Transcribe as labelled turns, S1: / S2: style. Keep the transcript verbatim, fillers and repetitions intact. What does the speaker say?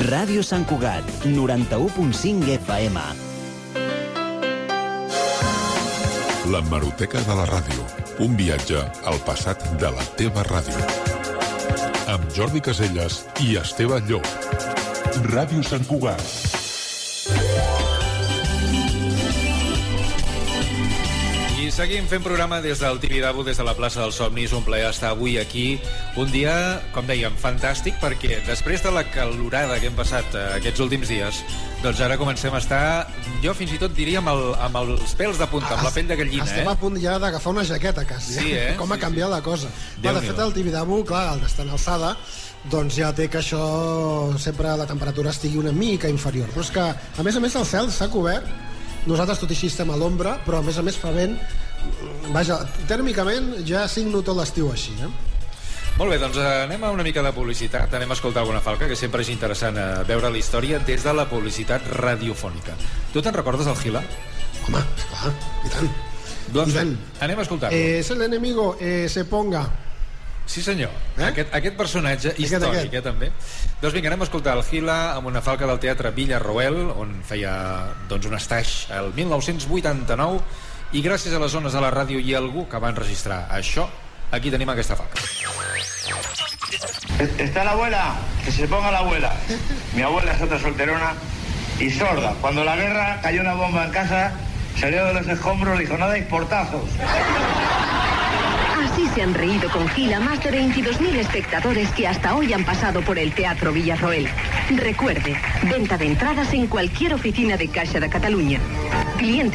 S1: Ràdio Sant Cugat, noranta-u punt cinc F M.
S2: L'hemeroteca de la ràdio. Un viatge al passat de la teva ràdio. Amb Jordi Caselles i Esteve Llop. Ràdio Sant Cugat.
S3: I seguim fent programa des del Tibidabo, des de la plaça dels Somnis. Un plaer estar avui aquí. Un dia, com dèiem, fantàstic, perquè després de la calorada que hem passat aquests últims dies, doncs ara comencem a estar, jo fins i tot diria amb, el, amb els pèls de punta, amb la pell de gallina.
S4: Estem
S3: eh?
S4: a punt ja d'agafar una jaqueta, quasi.
S3: Sí, eh?
S4: Com ha
S3: sí,
S4: canviat
S3: sí.
S4: la cosa. Va, de fet, el Tibidabo, clar, al d'estar en alçada, doncs ja té que això sempre la temperatura estigui una mica inferior. Però és que, a més a més, el cel s'ha cobert. Nosaltres tot i així estem a l'ombra, però a més a més fa vent. Vaja, tèrmicament ja signo tot l'estiu així, eh?
S3: Molt bé, doncs anem a una mica de publicitat. Anem a escoltar alguna falca, que sempre és interessant veure la història des de la publicitat radiofònica. Tu te'n recordes el Gila?
S4: Home, esclar, i tant.
S3: Doncs
S4: I tant.
S3: anem a escoltar-lo.
S4: Eh, es el enemigo, eh, se ponga.
S3: Sí, senyor.
S4: Eh?
S3: Aquest, aquest personatge històric, aquest, aquest. eh, també. Doncs vinga, anem a escoltar el Gila amb una falca del Teatre Villarroel, on feia doncs, un estaix el mil nou-cents vuitanta-nou, i gràcies a les zones de la ràdio i a algú que va enregistrar això, aquí tenim aquesta falca.
S5: Está la abuela, que se ponga la abuela. Mi abuela es otra solterona y sorda. Cuando la guerra cayó una bomba en casa, salió de los escombros y dijo, no dais portazos.
S6: Así se han reído con Gila más de veintidós mil espectadores que hasta hoy han pasado por el Teatro Villarroel. Recuerde, venta de entradas en cualquier oficina de Caixa de Cataluña. Cliente